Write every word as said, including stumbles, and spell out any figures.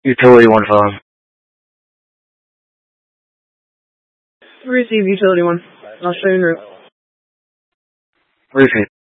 Utility one phone. Receive utility one. I'll show you en route. Receive.